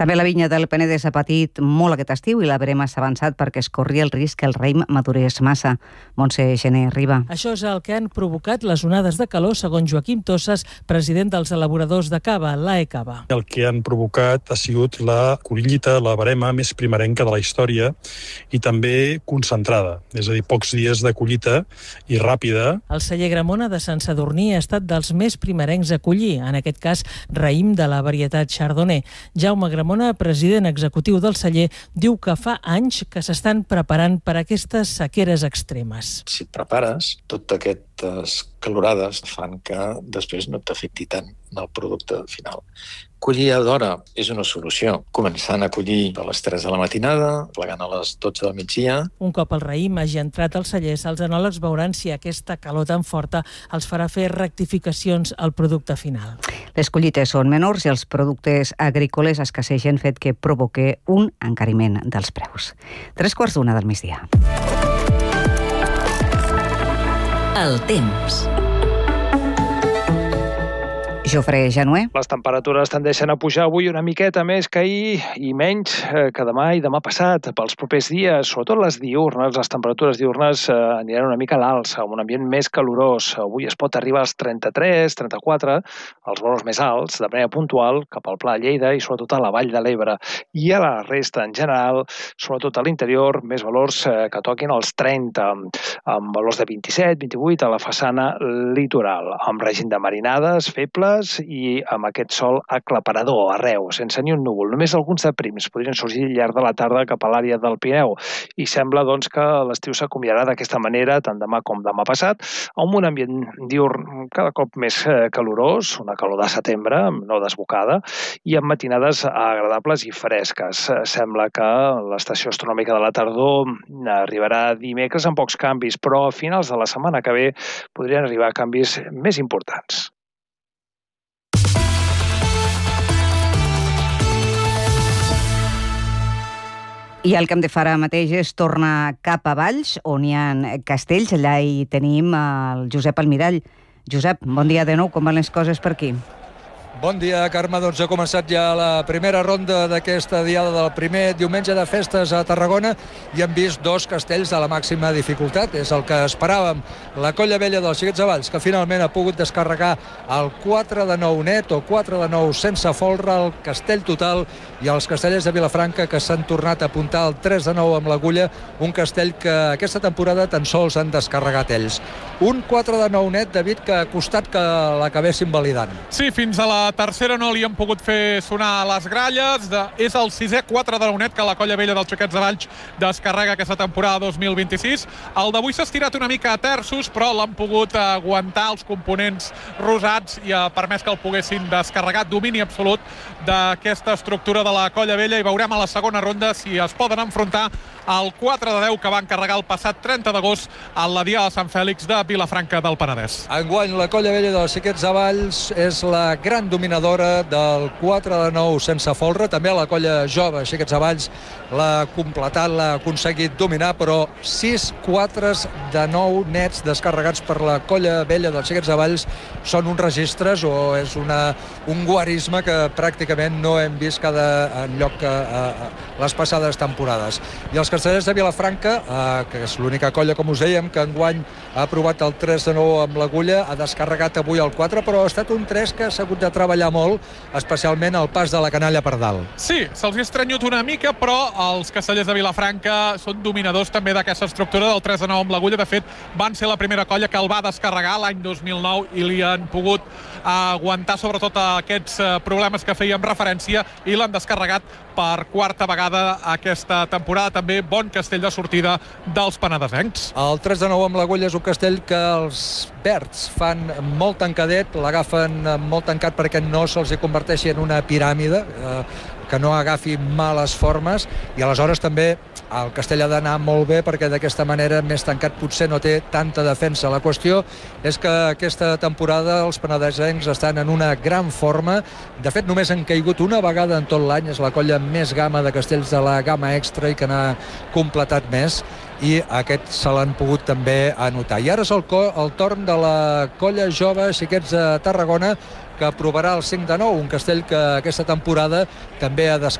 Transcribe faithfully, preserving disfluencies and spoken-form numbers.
També la vinya del Penedès ha patit molt aquest estiu i la verema s'ha avançat perquè es corria el risc que el raïm madurés massa. Montse Gené Riba. Això és el que han provocat les onades de calor, segons Joaquim Tossas, president dels elaboradors de cava, l'A E Cava. El que han provocat ha sigut la collita, la verema més primerenca de la història i també concentrada, és a dir, pocs dies de collita i ràpida. El celler Gramona de Sant Sadurní ha estat dels més primerencs a collir, en aquest cas raïm de la varietat Chardonnay. Jaume Gramona, president executiu del celler, diu que fa anys que s'estan preparant per a aquestes sequeres extremes. Si et prepares, totes aquestes calorades fan que després no t'afecti tant en el producte final. Collir a d'hora és una solució, començant a collir a les tres de la matinada, plegant a les dotze del migdia. Un cop el raïm hagi entrat als cellers, els enòlegs veuran si aquesta calor tan forta els farà fer rectificacions al producte final. Les collites són menors i els productes agrícoles escassegen, fet que provoque un encariment dels preus. Tres quarts d'una del migdia. El temps. Jofre Januer. Les temperatures tendeixen a pujar avui una miqueta més que ahir i menys que demà i demà passat. Pels propers dies, sobretot les diurnes, les temperatures diurnes eh, aniran una mica a l'alça, amb un ambient més calorós. Avui es pot arribar als trenta-tres, trenta-quatre, els valors més alts, de manera puntual, cap al Pla de Lleida i sobretot a la Vall de l'Ebre. I a la resta, en general, sobretot a l'interior, més valors eh, que toquin els trenta, amb valors de vint-i-set, vint-i-vuit a la façana litoral, amb règim de marinades febles i amb aquest sol aclaparador arreu, sense ni un núvol. Només alguns de prims podrien sorgir al llarg de la tarda cap a l'àrea del Pirineu. I sembla doncs, que l'estiu s'acomiadarà d'aquesta manera, tant demà com demà passat, amb un ambient diurn cada cop més calorós, una calor de setembre, no desbocada, i amb matinades agradables i fresques. Sembla que l'estació astronòmica de la tardor arribarà dimecres amb pocs canvis, però a finals de la setmana que ve podrien arribar canvis més importants. I el Camp de Fara mateix es torna cap a Valls, on hi ha castells. Allà hi tenim el Josep Almirall. Josep, bon dia de nou. Com van les coses per aquí? Bon dia, Carme. Doncs ha començat ja la primera ronda d'aquesta diada del primer diumenge de festes a Tarragona i hem vist dos castells de la màxima dificultat. És el que esperàvem. La Colla Vella dels Xiquets de Valls, que finalment ha pogut descarregar el quatre de nou net o quatre de nou sense folre, el castell total, i els castellers de Vilafranca, que s'han tornat a apuntar el tres de nou amb l'agulla, un castell que aquesta temporada tan sols han descarregat ells. Un quatre de nou net, David, que ha costat que l'acabessin validant. Sí, fins a la tercera no li han pogut fer sonar les gralles. De, és el sisè quatre de nou net que la Colla Vella dels Xiquets de Valls descarrega aquesta temporada dos mil vint-i-sis. El d'avui s'ha estirat una mica a terços, però l'han pogut aguantar els components rosats i ha permès que el poguessin descarregar. Domini absolut d'aquesta estructura de la Colla Vella, i veurem a la segona ronda si es poden enfrontar al quatre de deu que van carregar el passat trenta d'agost a la Diada de Sant Fèlix de Vilafranca del Penedès. Enguany la Colla Vella dels Xiquets de Valls és la gran dominadora del quatre de nou sense folre. També la Colla Jove Xiquets de Valls l'ha completat, l'ha aconseguit dominar, però sis quatres de nou nets descarregats per la Colla Vella dels Xiquets de Valls són uns registres o és una, un guarisme que pràcticament no hem vist cada enlloc que eh, les passades temporades. I els castellers de Vilafranca, eh, que és l'única colla, com us dèiem, que enguany ha provat el tres de nou amb l'agulla, ha descarregat avui el quatre, però ha estat un tres que s'ha hagut de treballar molt, especialment el pas de la canalla per dalt. Sí, se'ls ha estrenyut una mica, però els castellers de Vilafranca són dominadors també d'aquesta estructura del tres de nou amb l'agulla. De fet, van ser la primera colla que el va descarregar l'any dos mil nou i li han pogut aguantar sobretot aquests problemes que fèiem referència i l'han descarregat per quarta vegada aquesta temporada. També bon castell de sortida dels penedesencs. El tres de nou amb l'agulla és un castell que els verds fan molt tancadet, l'agafen molt tancat perquè no se'ls converteixi en una piràmide, eh, que no agafi males formes, i aleshores també el castell ha d'anar molt bé perquè d'aquesta manera més tancat potser no té tanta defensa. La qüestió és que aquesta temporada els penedesencs estan en una gran forma. De fet, només han caigut una vegada en tot l'any. És la colla més gamma de castells de la gamma extra i que n'ha completat més, i aquest se l'han pogut també anotar. I ara és el, el torn de la Colla Jove Xiquets de Tarragona, que provarà el cinc de nou, un castell que aquesta temporada també ha descarregat